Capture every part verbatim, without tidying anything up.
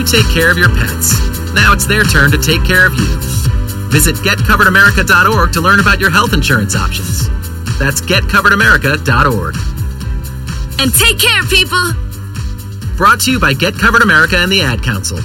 You take care of your pets. Now it's their turn to take care of you. Visit get covered america dot org to learn about your health insurance options. That's get covered america dot org. And take care, people! Brought to you by Get Covered America and the Ad Council.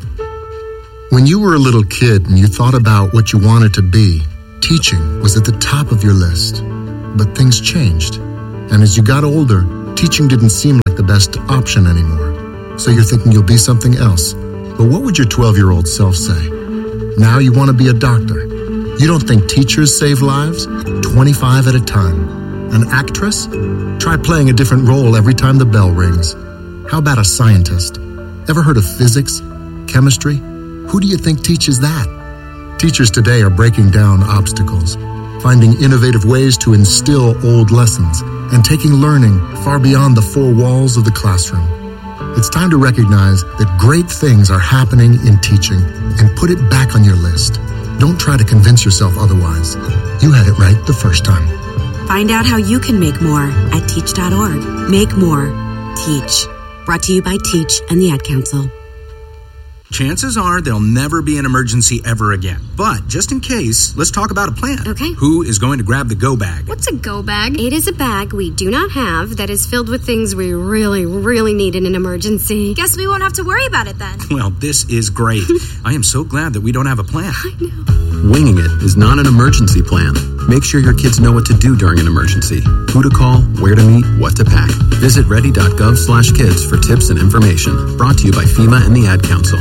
When you were a little kid and you thought about what you wanted to be, teaching was at the top of your list. But things changed. And as you got older, teaching didn't seem like the best option anymore. So you're thinking you'll be something else. But what would your twelve-year-old self say? Now you want to be a doctor. You don't think teachers save lives? twenty-five at a time. An actress? Try playing a different role every time the bell rings. How about a scientist? Ever heard of physics? Chemistry? Who do you think teaches that? Teachers today are breaking down obstacles, finding innovative ways to instill old lessons, and taking learning far beyond the four walls of the classroom. It's time to recognize that great things are happening in teaching and put it back on your list. Don't try to convince yourself otherwise. You had it right the first time. Find out how you can make more at teach dot org. Make more. Teach. Brought to you by Teach and the Ad Council. Chances are there'll never be an emergency ever again. But just in case, let's talk about a plan. Okay. Who is going to grab the go bag? What's a go bag? It is a bag we do not have that is filled with things we really, really need in an emergency. Guess we won't have to worry about it then. Well, this is great. I am so glad that we don't have a plan. I know. Winging it is not an emergency plan. Make sure your kids know what to do during an emergency. Who to call, where to meet, what to pack. Visit ready dot gov slash kids for tips and information. Brought to you by FEMA and the Ad Council.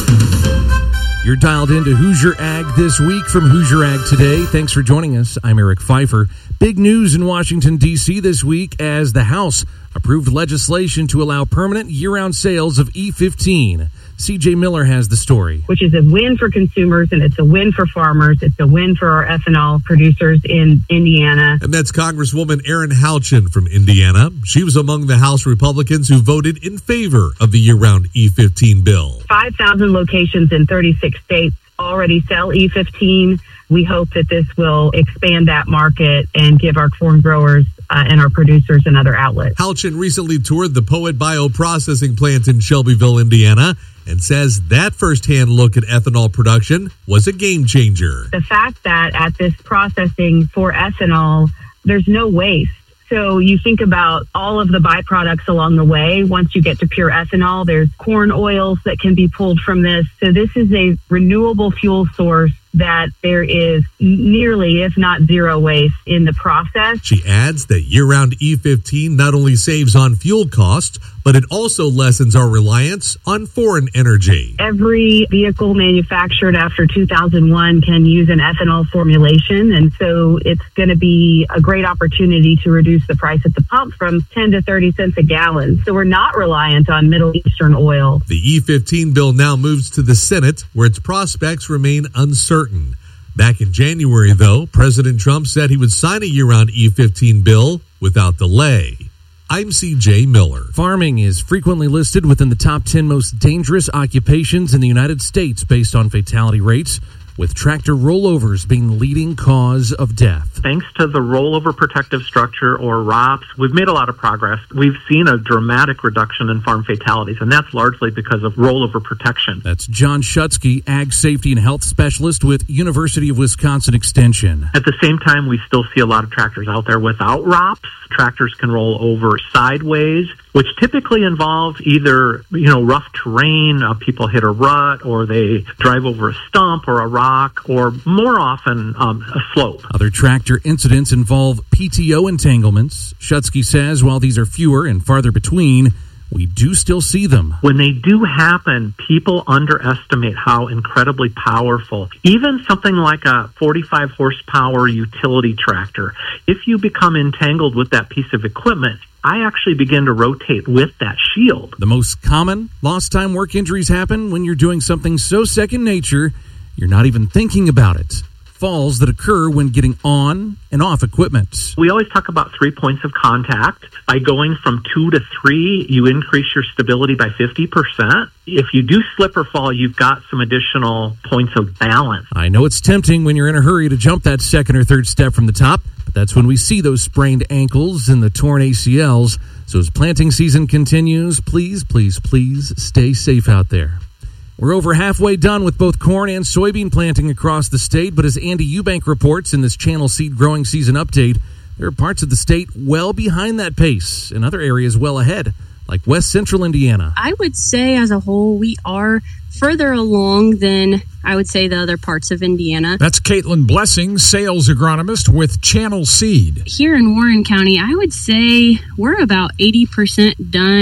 You're dialed into Hoosier Ag this week from Hoosier Ag Today. Thanks for joining us. I'm Eric Pfeiffer. Big news in Washington, D C this week as the House approved legislation to allow permanent year-round sales of E fifteen. C J Miller has the story. Which is a win for consumers, and it's a win for farmers. It's a win for our ethanol producers in Indiana. And that's Congresswoman Erin Houchin from Indiana. She was among the House Republicans who voted in favor of the year-round E fifteen bill. five thousand locations in thirty-six states already sell E fifteen. We hope that this will expand that market and give our corn growers uh, and our producers another outlet. Houchin recently toured the Poet Bioprocessing plant in Shelbyville, Indiana, and says that firsthand look at ethanol production was a game changer. The fact that at this processing for ethanol, there's no waste. So you think about all of the byproducts along the way. Once you get to pure ethanol, there's corn oils that can be pulled from this. So this is a renewable fuel source that there is nearly, if not zero waste in the process. She adds that year-round E fifteen not only saves on fuel costs, but it also lessens our reliance on foreign energy. Every vehicle manufactured after two thousand one can use an ethanol formulation, and so it's going to be a great opportunity to reduce the price at the pump from ten to thirty cents a gallon. So we're not reliant on Middle Eastern oil. The E fifteen bill now moves to the Senate, where its prospects remain uncertain. Back in January, though, President Trump said he would sign a year-round E fifteen bill without delay. I'm C J Miller. Farming is frequently listed within the top ten most dangerous occupations in the United States based on fatality rates, with tractor rollovers being the leading cause of death. Thanks to the rollover protective structure, or R O P S, we've made a lot of progress. We've seen a dramatic reduction in farm fatalities, and that's largely because of rollover protection. That's John Schutzke, Ag Safety and Health Specialist with University of Wisconsin Extension. At the same time, we still see a lot of tractors out there without R O P S. Tractors can roll over sideways, which typically involve either, you know, rough terrain, uh, people hit a rut, or they drive over a stump or a rock, or more often um, a slope. Other tractor incidents involve P T O entanglements. Schutzke says while these are fewer and farther between, we do still see them. When they do happen, people underestimate how incredibly powerful, even something like a forty-five horsepower utility tractor, if you become entangled with that piece of equipment, I actually begin to rotate with that shield. The most common lost time work injuries happen when you're doing something so second nature, you're not even thinking about it. Falls that occur when getting on and off equipment. We always talk about three points of contact. By going from two to three, you increase your stability by fifty percent. If you do slip or fall, you've got some additional points of balance. I know it's tempting when you're in a hurry to jump that second or third step from the top, but that's when we see those sprained ankles and the torn A C Ls. So as planting season continues, please, please, please stay safe out there. We're over halfway done with both corn and soybean planting across the state, but as Andy Eubank reports in this Channel Seed Growing Season Update, there are parts of the state well behind that pace and other areas well ahead, like West Central Indiana. I would say as a whole, we are further along than I would say the other parts of Indiana. That's Caitlin Blessing, sales agronomist with Channel Seed. Here in Warren County, I would say we're about eighty percent done.